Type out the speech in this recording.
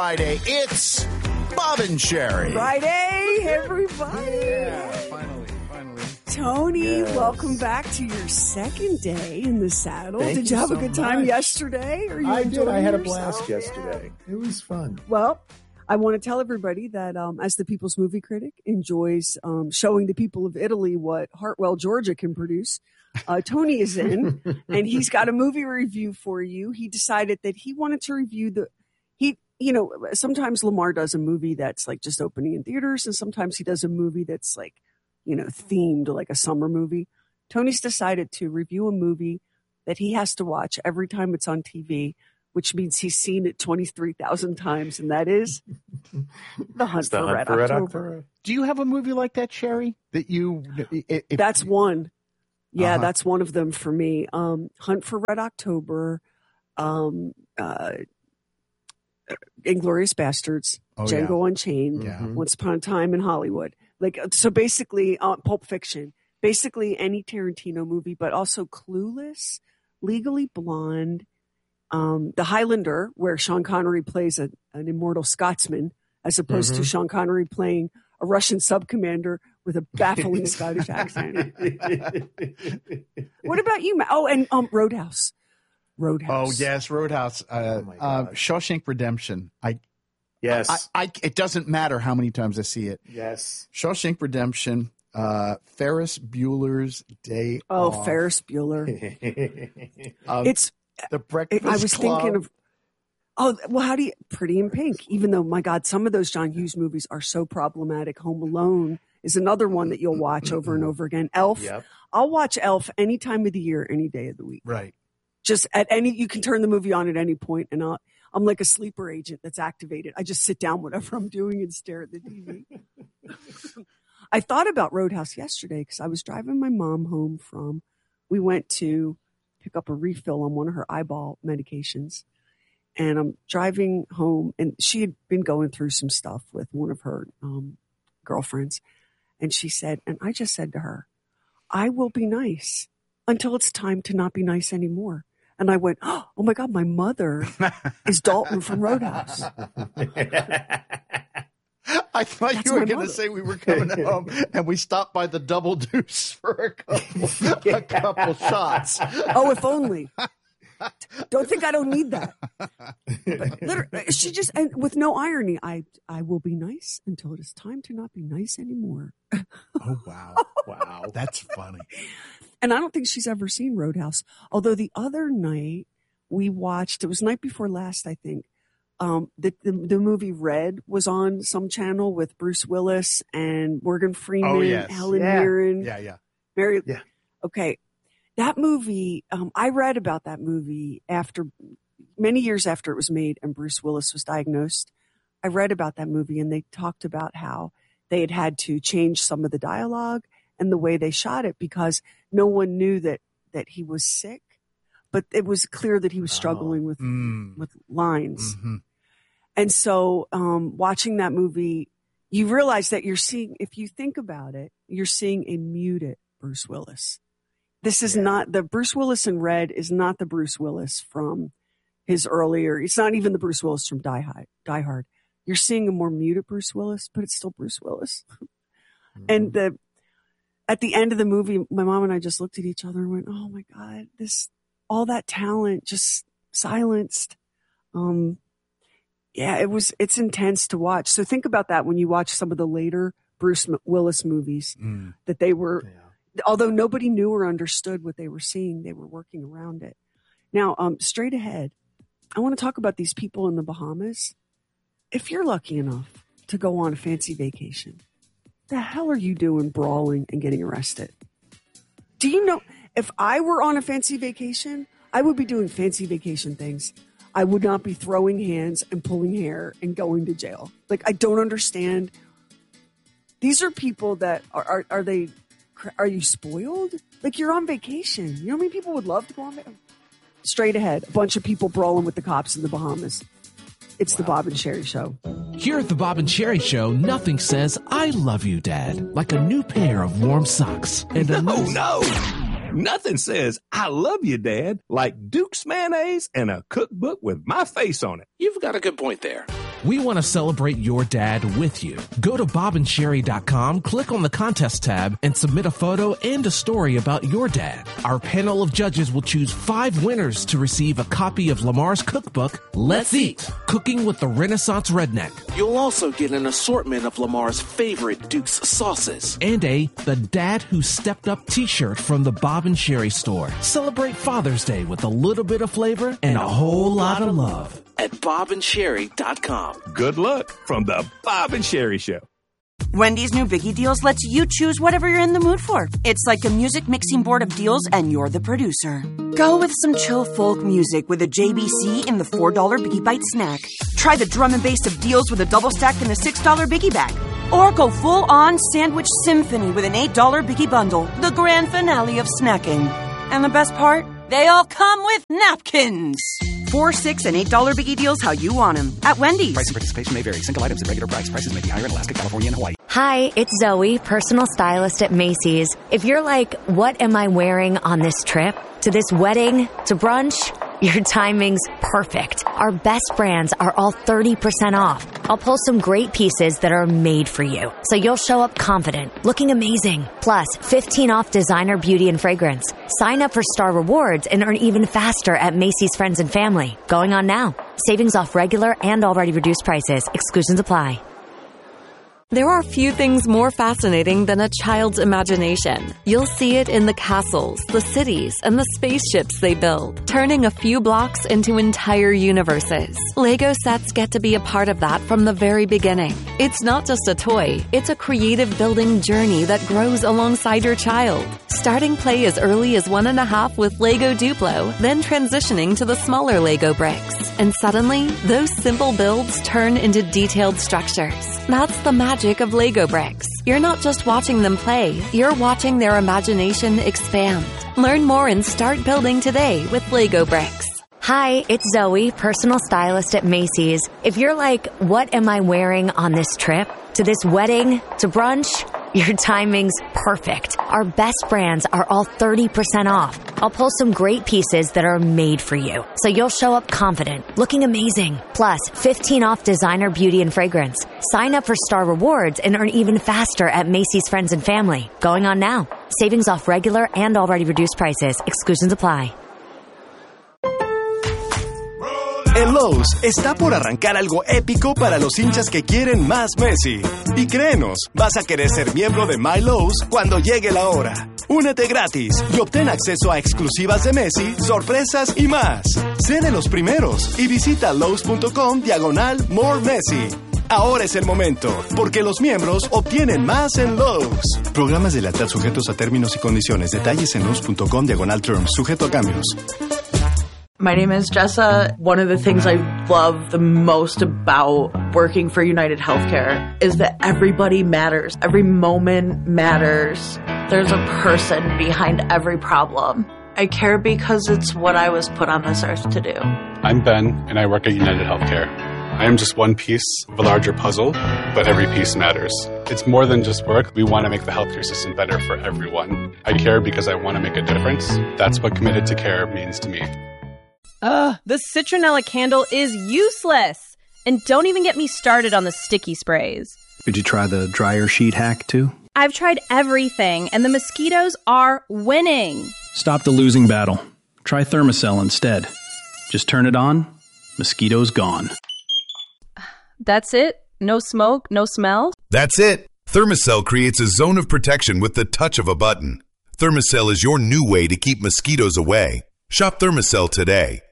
Friday, it's Bob and Sherry. Friday, everybody. Yeah, finally. Tony, welcome back to your second day in the saddle. Thank Did you you have so a good time much. yesterday? Or you I did. I had a yourself? blast yesterday. It was fun. Well, I want to tell everybody that as the People's Movie Critic enjoys showing the people of Italy what Hartwell, Georgia can produce, Tony is in, and he's got a movie review for you. He decided that he wanted to review sometimes Lamar does a movie that's like just opening in theaters, and sometimes he does a movie that's like, themed like a summer movie. Tony's decided to review a movie that he has to watch every time it's on TV, which means he's seen it 23,000 times, and that is The Hunt for Red October. Do you have a movie like that, Sherry? That's one. Yeah, that's one of them for me. Hunt for Red October, Inglourious Bastards, Django Unchained, Once Upon a Time in Hollywood. So basically, Pulp Fiction, basically any Tarantino movie, but also Clueless, Legally Blonde, The Highlander, where Sean Connery plays an immortal Scotsman, as opposed to Sean Connery playing a Russian sub-commander with a baffling Scottish accent. What about you, Matt? Oh, and Roadhouse. Oh, yes, Roadhouse. Shawshank Redemption. Yes. It doesn't matter how many times I see it. Yes. Shawshank Redemption, Ferris Bueller's Day Off. Oh, Ferris Bueller. It's The Breakfast Club. I was thinking of. Oh, well, Pretty in Pink, even though, my God, some of those John Hughes movies are so problematic. Home Alone is another one that you'll watch over and over again. Elf. Yep. I'll watch Elf any time of the year, any day of the week. Right. Just you can turn the movie on at any point, and I'm like a sleeper agent that's activated. I just sit down whatever I'm doing and stare at the TV. I thought about Roadhouse yesterday because I was driving my mom home we went to pick up a refill on one of her eyeball medications. And I'm driving home, and she had been going through some stuff with one of her girlfriends. And she said, and I just said to her, I will be nice until it's time to not be nice anymore. And I went, oh my God, my mother is Dalton from Roadhouse. I thought That's you were my going to mother. say we were coming home and we stopped by the Double Deuce for a couple shots. Oh, if only. Don't think I don't need that. But literally, she just, and with no irony, I will be nice until it is time to not be nice anymore. Oh, wow. Wow. That's funny. And I don't think she's ever seen Roadhouse. Although the other night we watched, it was night before last, I think, the movie Red was on some channel with Bruce Willis and Morgan Freeman, Helen Mirren. Yeah. Mary. Yeah. Okay. That movie, I read about that movie many years after it was made and Bruce Willis was diagnosed. I read about that movie, and they talked about how they had to change some of the dialogue and the way they shot it because no one knew that he was sick, but it was clear that he was struggling with lines. Mm-hmm. And so watching that movie, you realize that if you think about it, you're seeing a muted Bruce Willis. This is not the Bruce Willis in Red is not the Bruce Willis from his earlier. It's not even the Bruce Willis from Die Hard. You're seeing a more muted Bruce Willis, but it's still Bruce Willis. And at the end of the movie, my mom and I just looked at each other and went, "Oh my God, all that talent just silenced." It's intense to watch. So think about that when you watch some of the later Bruce Willis movies that they were. Yeah. Although nobody knew or understood what they were seeing, they were working around it. Now, straight ahead, I want to talk about these people in the Bahamas. If you're lucky enough to go on a fancy vacation, the hell are you doing brawling and getting arrested? Do you know, if I were on a fancy vacation, I would be doing fancy vacation things. I would not be throwing hands and pulling hair and going to jail. Like, I don't understand. These are people that are you spoiled? Like, you're on vacation. You know how many people would love to go on vacation? Straight ahead, a bunch of people brawling with the cops in the Bahamas. It's the Bob and Sherry Show. Here at the Bob and Sherry Show, nothing says "I love you, Dad" like a new pair of warm socks. And No. Nothing says "I love you, Dad" like Duke's mayonnaise and a cookbook with my face on it. You've got a good point there. We want to celebrate your dad with you. Go to bobandsherry.com, click on the contest tab, and submit a photo and a story about your dad. Our panel of judges will choose 5 winners to receive a copy of Lamar's cookbook, Let's Eat, Cooking with the Renaissance Redneck. You'll also get an assortment of Lamar's favorite Duke's sauces and a The Dad Who Stepped Up t-shirt from the Bob and Sherry store. Celebrate Father's Day with a little bit of flavor and a whole lot of love at bobandsherry.com. Good luck from the Bob and Sherry Show. Wendy's new Biggie Deals lets you choose whatever you're in the mood for. It's like a music mixing board of deals, and you're the producer. Go with some chill folk music with a JBC in the $4 Biggie Bite snack. Try the drum and bass of deals with a double stack in the $6 Biggie Bag. Or go full-on sandwich symphony with an $8 Biggie Bundle, the grand finale of snacking. And the best part? They all come with napkins. $4, $6, and $8 Biggie Deals how you want them. At Wendy's. Price and participation may vary. Single items at regular price. Prices may be higher in Alaska, California, and Hawaii. Hi, it's Zoe, personal stylist at Macy's. If you're like, what am I wearing on this trip? To this wedding? To brunch? Your timing's perfect. Our best brands are all 30% off. I'll pull some great pieces that are made for you, so you'll show up confident, looking amazing. Plus, 15 off designer beauty and fragrance. Sign up for Star Rewards and earn even faster at Macy's Friends and Family. Going on now. Savings off regular and already reduced prices. Exclusions apply. There are few things more fascinating than a child's imagination. You'll see it in the castles, the cities, and the spaceships they build, turning a few blocks into entire universes. Lego sets get to be a part of that from the very beginning. It's not just a toy, it's a creative building journey that grows alongside your child. Starting play as early as 1.5 with Lego Duplo, then transitioning to the smaller Lego bricks. And suddenly, those simple builds turn into detailed structures. That's the magic of Lego bricks. You're not just watching them play, you're watching their imagination expand. Learn more and start building today with Lego bricks. Hi, it's Zoe, personal stylist at Macy's. If you're like, what am I wearing on this trip? To this wedding? To brunch? Your timing's perfect. Our best brands are all 30% off. I'll pull some great pieces that are made for you, so you'll show up confident, looking amazing. Plus, 15 off designer beauty and fragrance. Sign up for Star Rewards and earn even faster at Macy's Friends and Family. Going on now. Savings off regular and already reduced prices. Exclusions apply. En Lowe's está por arrancar algo épico para los hinchas que quieren más Messi. Y créenos, vas a querer ser miembro de My Lowe's cuando llegue la hora. Únete gratis y obtén acceso a exclusivas de Messi, sorpresas y más. Sé de los primeros y visita Lowe's.com/More Messi. Ahora es el momento, porque los miembros obtienen más en Lowe's. Programas de lealtad sujetos a términos y condiciones. Detalles en Lowe's.com/terms. Sujeto a cambios. My name is Jessa. One of the things I love the most about working for United Healthcare is that everybody matters. Every moment matters. There's a person behind every problem. I care because it's what I was put on this earth to do. I'm Ben, and I work at United Healthcare. I am just one piece of a larger puzzle, but every piece matters. It's more than just work. We want to make the healthcare system better for everyone. I care because I want to make a difference. That's what committed to care means to me. The citronella candle is useless. And don't even get me started on the sticky sprays. Did you try the dryer sheet hack too? I've tried everything, and the mosquitoes are winning. Stop the losing battle. Try Thermacell instead. Just turn it on, mosquitoes gone. That's it? No smoke, no smell? That's it. Thermacell creates a zone of protection with the touch of a button. Thermacell is your new way to keep mosquitoes away. Shop Thermacell today.